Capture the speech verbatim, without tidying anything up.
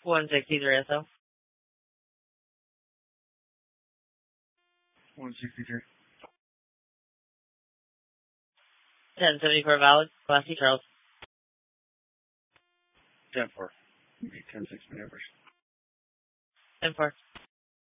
one sixty-three S O. one sixty-three. ten seventy-four valid. Class C Charles. ten four. ten six maneuvers. ten four.